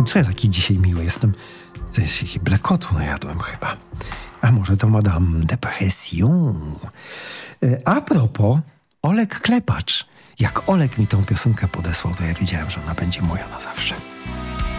Co ja taki dzisiaj miły jestem? Jakiś blekotu najadłem chyba. A może to Madame Depression? A propos, Olek Klepacz. Jak Olek mi tą piosenkę podesłał, to ja wiedziałem, że ona będzie moja na zawsze.